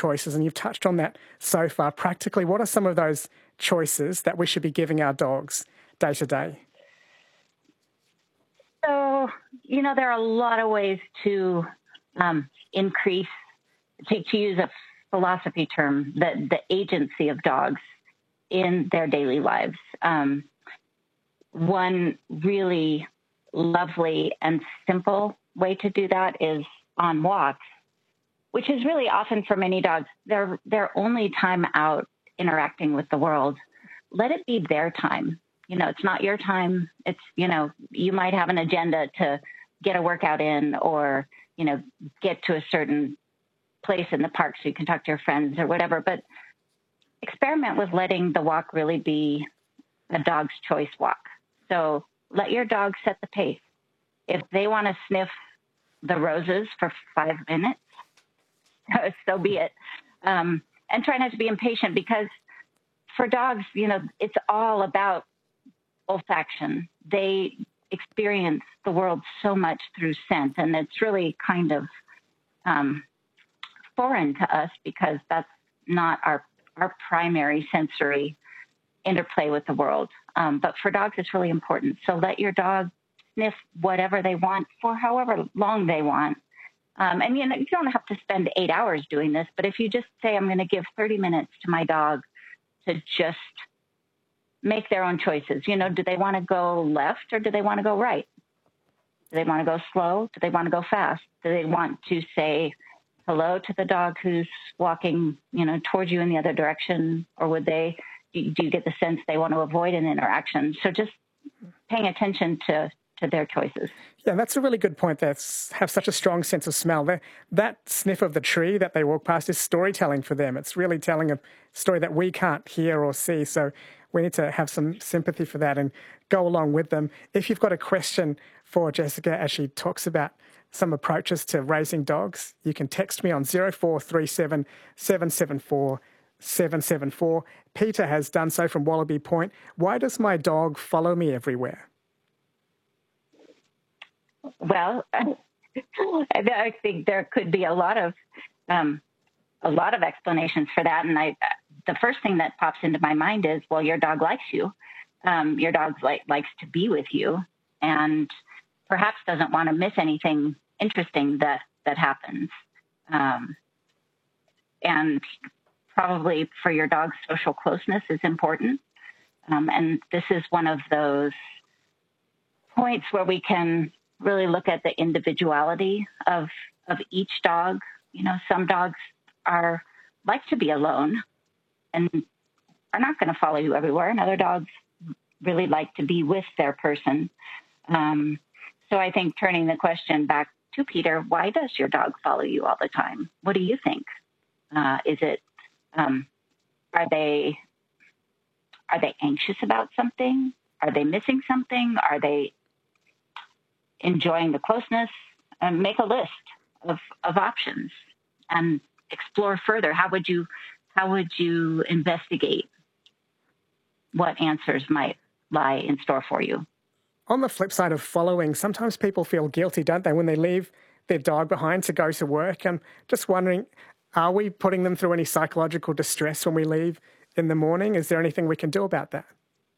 choices, and you've touched on that so far. Practically, what are some of those choices that we should be giving our dogs day to day? So, there are a lot of ways to increase, to use a philosophy term, the agency of dogs in their daily lives. One really lovely and simple way to do that is on walks, which is really often for many dogs, their only time out interacting with the world. Let it be their time. It's not your time. It's, you might have an agenda to get a workout in or, get to a certain place in the park so you can talk to your friends or whatever. But experiment with letting the walk really be a dog's choice walk. So let your dog set the pace. If they want to sniff the roses for 5 minutes, so be it. And try not to be impatient, because for dogs, it's all about olfaction. They experience the world so much through scent, and it's really kind of foreign to us because that's not our primary sensory interplay with the world. But for dogs, it's really important. So let your dog sniff whatever they want for however long they want. And you don't have to spend 8 hours doing this, but if you just say, I'm going to give 30 minutes to my dog to just make their own choices. Do they want to go left or do they want to go right? Do they want to go slow? Do they want to go fast? Do they want to say hello to the dog who's walking, towards you in the other direction? Or do you get the sense they want to avoid an interaction? So just paying attention to their choices. Yeah, that's a really good point. They have such a strong sense of smell. That sniff of the tree that they walk past is storytelling for them. It's really telling a story that we can't hear or see. So we need to have some sympathy for that and go along with them. If you've got a question for Jessica as she talks about some approaches to raising dogs, you can text me on 0437 774 774. Peter has done so from Wallaby Point. Why does my dog follow me everywhere? Well, I think there could be a lot of explanations for that. And the first thing that pops into my mind is, well, your dog likes you. Your dog likes to be with you, and perhaps doesn't want to miss anything interesting that happens. And probably for your dog's social closeness is important. And this is one of those points where we can really look at the individuality of each dog. Some dogs like to be alone and are not going to follow you everywhere, and other dogs really like to be with their person. So I think turning the question back to Peter, why does your dog follow you all the time? What do you think? Is it, are they anxious about something? Are they missing something? Are they enjoying the closeness? Make a list of options and explore further. How would you investigate what answers might lie in store for you? On the flip side of following, sometimes people feel guilty, don't they, when they leave their dog behind to go to work? I'm just wondering, are we putting them through any psychological distress when we leave in the morning? Is there anything we can do about that?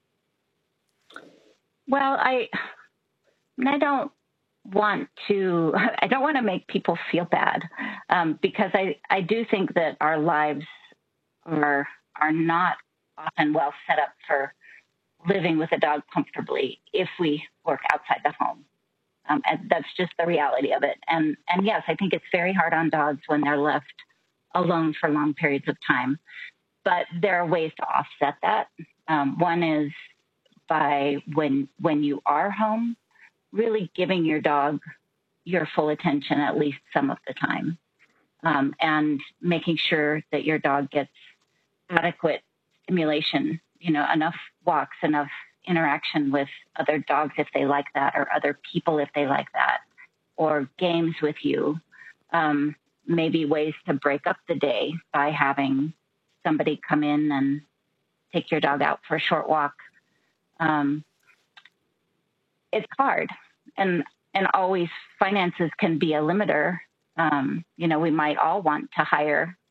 Well, I don't want to make people feel bad, because I do think that our lives are not often well set up for living with a dog comfortably if we work outside the home. And that's just the reality of it. And yes, I think it's very hard on dogs when they're left alone for long periods of time. But there are ways to offset that. One is by when you are home, really giving your dog your full attention at least some of the time, and making sure that your dog gets adequate stimulation, enough walks, enough interaction with other dogs if they like that, or other people if they like that, or games with you. Maybe ways to break up the day by having somebody come in and take your dog out for a short walk. It's hard, and always finances can be a limiter. We might all want to hire